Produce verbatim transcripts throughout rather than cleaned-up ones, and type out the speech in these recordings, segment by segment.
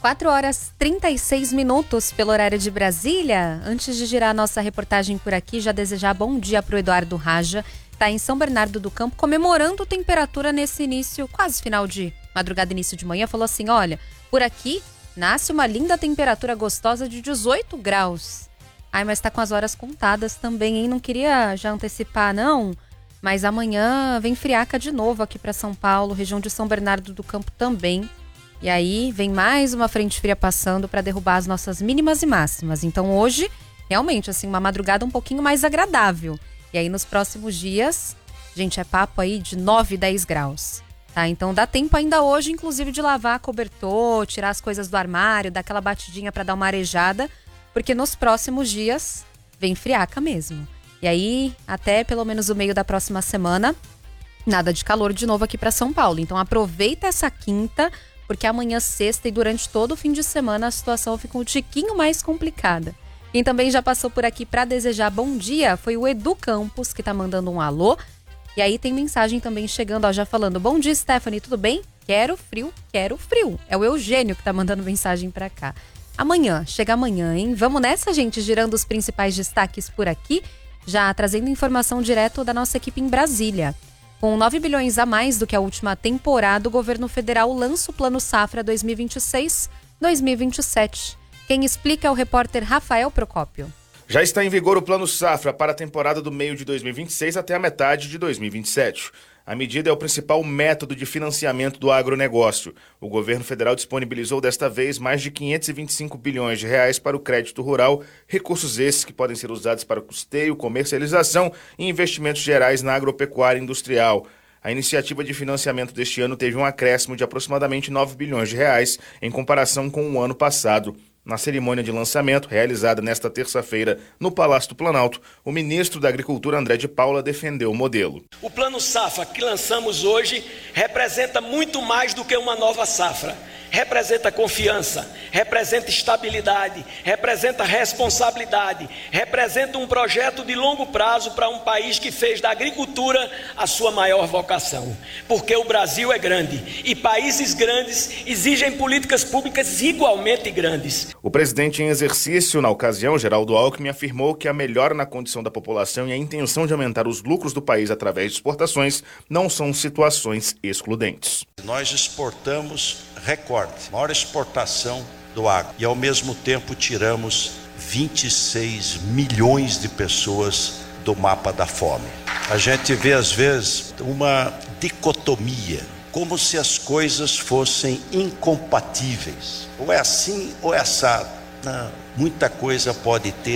quatro horas e trinta e seis minutos pelo horário de Brasília. Antes de girar a nossa reportagem por aqui, já desejar bom dia para o Eduardo Raja. Está em São Bernardo do Campo, comemorando temperatura nesse início, quase final de madrugada, início de manhã. Falou assim, olha, por aqui nasce uma linda temperatura gostosa de dezoito graus. Ai, mas tá com as horas contadas também, hein? Não queria já antecipar, não. Mas amanhã vem friaca de novo aqui para São Paulo, região de São Bernardo do Campo também. E aí vem mais uma frente fria passando para derrubar as nossas mínimas e máximas. Então hoje, realmente, assim, uma madrugada um pouquinho mais agradável. E aí nos próximos dias, gente, é papo aí de nove, dez graus. Tá? Então dá tempo ainda hoje, inclusive, de lavar cobertor, tirar as coisas do armário, dar aquela batidinha para dar uma arejada. Porque nos próximos dias vem friaca mesmo. E aí, até pelo menos o meio da próxima semana, nada de calor de novo aqui para São Paulo. Então aproveita essa quinta, porque amanhã, sexta e durante todo o fim de semana a situação fica um tiquinho mais complicada. Quem também já passou por aqui para desejar bom dia foi o Edu Campos, que tá mandando um alô. E aí tem mensagem também chegando, ó, já falando, bom dia, Stephanie, tudo bem? Quero frio, quero frio. É o Eugênio que tá mandando mensagem para cá. Amanhã, chega amanhã, hein? Vamos nessa, gente, girando os principais destaques por aqui, já trazendo informação direto da nossa equipe em Brasília. Com nove bilhões a mais do que a última temporada, o governo federal lança o Plano Safra dois mil e vinte e seis dois mil e vinte e sete. Quem explica é o repórter Rafael Procópio. Já está em vigor o Plano Safra para a temporada do meio de dois mil e vinte e seis até a metade de dois mil e vinte e sete. A medida é o principal método de financiamento do agronegócio. O governo federal disponibilizou desta vez mais de quinhentos e vinte e cinco bilhões de reais para o crédito rural, recursos esses que podem ser usados para custeio, comercialização e investimentos gerais na agropecuária industrial. A iniciativa de financiamento deste ano teve um acréscimo de aproximadamente nove bilhões de reais em comparação com o ano passado. Na cerimônia de lançamento, realizada nesta terça-feira no Palácio do Planalto, o ministro da Agricultura, André de Paula, defendeu o modelo. O Plano Safra que lançamos hoje representa muito mais do que uma nova safra. Representa confiança, representa estabilidade, representa responsabilidade, representa um projeto de longo prazo para um país que fez da agricultura a sua maior vocação. Porque o Brasil é grande e países grandes exigem políticas públicas igualmente grandes. O presidente em exercício, na ocasião, Geraldo Alckmin, afirmou que a melhora na condição da população e a intenção de aumentar os lucros do país através de exportações não são situações excludentes. Nós exportamos recorde, maior exportação do agro, e ao mesmo tempo tiramos vinte e seis milhões de pessoas do mapa da fome. A gente vê às vezes uma dicotomia, como se as coisas fossem incompatíveis, ou é assim ou é assado. Não, muita coisa pode ter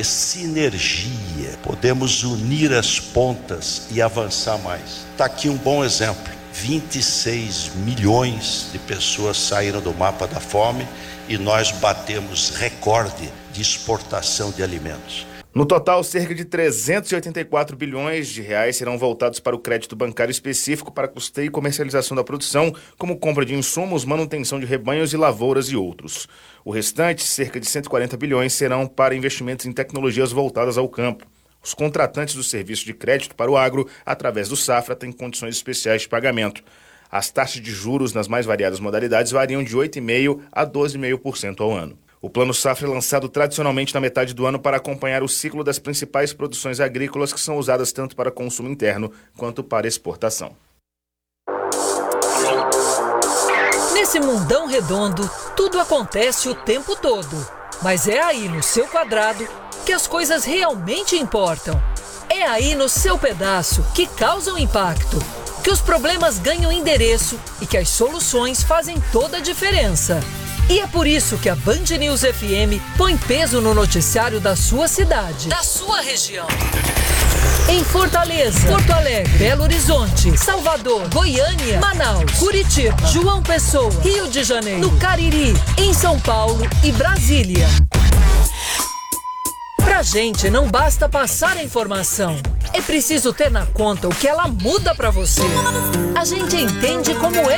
sinergia, podemos unir as pontas e avançar mais. Está aqui um bom exemplo. vinte e seis milhões de pessoas saíram do mapa da fome e nós batemos recorde de exportação de alimentos. No total, cerca de trezentos e oitenta e quatro bilhões de reais serão voltados para o crédito bancário específico para custeio e comercialização da produção, como compra de insumos, manutenção de rebanhos e lavouras e outros. O restante, cerca de cento e quarenta bilhões, serão para investimentos em tecnologias voltadas ao campo. Os contratantes do serviço de crédito para o agro, através do Safra, têm condições especiais de pagamento. As taxas de juros nas mais variadas modalidades variam de oito vírgula cinco por cento a doze vírgula cinco por cento ao ano. O Plano Safra é lançado tradicionalmente na metade do ano para acompanhar o ciclo das principais produções agrícolas que são usadas tanto para consumo interno quanto para exportação. Nesse mundão redondo, tudo acontece o tempo todo. Mas é aí no seu quadrado que as coisas realmente importam. É aí no seu pedaço que causam impacto, que os problemas ganham endereço e que as soluções fazem toda a diferença. E é por isso que a Band News F M põe peso no noticiário da sua cidade, da sua região. Em Fortaleza, Porto Alegre, Belo Horizonte, Salvador, Goiânia, Manaus, Curitiba, João Pessoa, Rio de Janeiro, no Cariri, em São Paulo e Brasília. Pra gente não basta passar a informação, é preciso ter na conta o que ela muda pra você. A gente entende como é